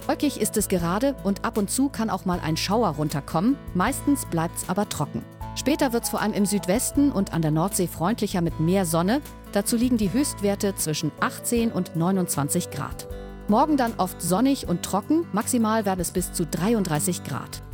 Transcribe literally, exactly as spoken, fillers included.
Wolkig ist es gerade und ab und zu kann auch mal ein Schauer runterkommen, meistens bleibt's aber trocken. Später wird's vor allem im Südwesten und an der Nordsee freundlicher mit mehr Sonne. Dazu liegen die Höchstwerte zwischen achtzehn und neunundzwanzig Grad. Morgen dann oft sonnig und trocken, maximal werden es bis zu dreiunddreißig Grad.